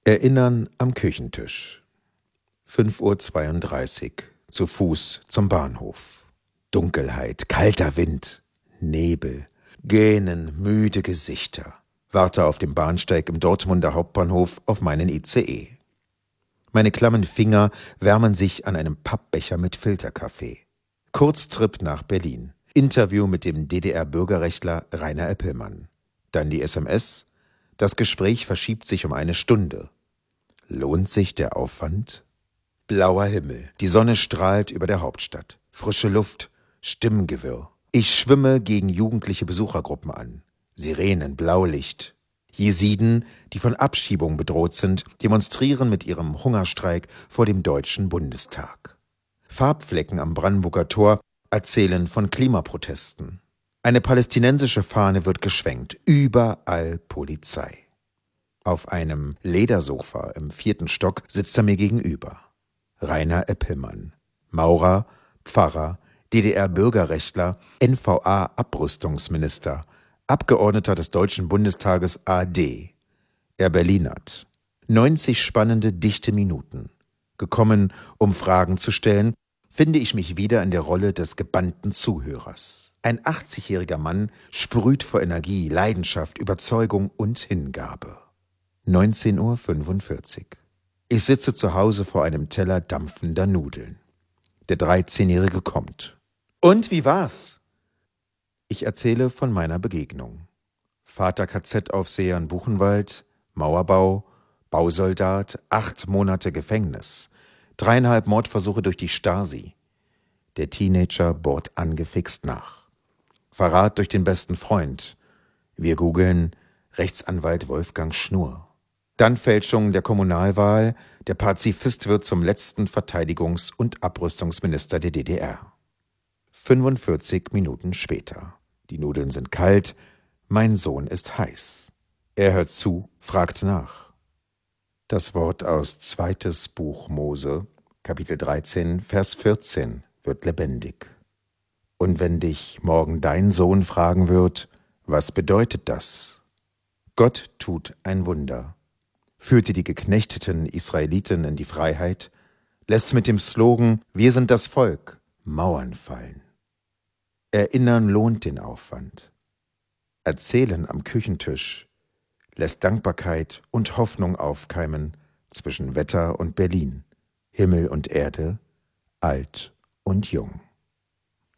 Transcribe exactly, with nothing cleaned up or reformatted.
Erinnern am Küchentisch. fünf Uhr zweiunddreißig, zu Fuß zum Bahnhof. Dunkelheit, kalter Wind, Nebel, Gähnen, müde Gesichter. Warte auf dem Bahnsteig im Dortmunder Hauptbahnhof auf meinen I C E. Meine klammen Finger wärmen sich an einem Pappbecher mit Filterkaffee. Kurztrip nach Berlin. Interview mit dem D D R-Bürgerrechtler Rainer Eppelmann. Dann die S M S. Das Gespräch verschiebt sich um eine Stunde. Lohnt sich der Aufwand? Blauer Himmel. Die Sonne strahlt über der Hauptstadt. Frische Luft. Stimmengewirr. Ich schwimme gegen jugendliche Besuchergruppen an. Sirenen, Blaulicht. Jesiden, die von Abschiebung bedroht sind, demonstrieren mit ihrem Hungerstreik vor dem Deutschen Bundestag. Farbflecken am Brandenburger Tor erzählen von Klimaprotesten. Eine palästinensische Fahne wird geschwenkt. Überall Polizei. Auf einem Ledersofa im vierten Stock sitzt er mir gegenüber. Rainer Eppelmann. Maurer, Pfarrer, D D R-Bürgerrechtler, N V A-Abrüstungsminister, Abgeordneter des Deutschen Bundestages A D. Er Berlinert. neunzig spannende, dichte Minuten. Gekommen, um Fragen zu stellen, finde ich mich wieder in der Rolle des gebannten Zuhörers. Ein achtzigjähriger Mann sprüht vor Energie, Leidenschaft, Überzeugung und Hingabe. neunzehn Uhr fünfundvierzig. Ich sitze zu Hause vor einem Teller dampfender Nudeln. Der dreizehnjährige kommt. Und wie war's? Ich erzähle von meiner Begegnung. Vater K Z-Aufseher in Buchenwald, Mauerbau, Bausoldat, acht Monate Gefängnis, dreieinhalb Mordversuche durch die Stasi. Der Teenager bohrt angefixt nach. Verrat durch den besten Freund. Wir googeln Rechtsanwalt Wolfgang Schnurr. Dann Fälschung der Kommunalwahl. Der Pazifist wird zum letzten Verteidigungs- und Abrüstungsminister der D D R. fünfundvierzig Minuten später. Die Nudeln sind kalt. Mein Sohn ist heiß. Er hört zu, fragt nach. Das Wort aus zweites Buch Mose, Kapitel dreizehn, Vers vierzehn, wird lebendig. Und wenn dich morgen dein Sohn fragen wird, was bedeutet das? Gott tut ein Wunder. Führte die geknechteten Israeliten in die Freiheit, lässt mit dem Slogan »Wir sind das Volk« Mauern fallen. Erinnern lohnt den Aufwand. Erzählen am Küchentisch lässt Dankbarkeit und Hoffnung aufkeimen zwischen Wetter und Berlin, Himmel und Erde, alt und jung.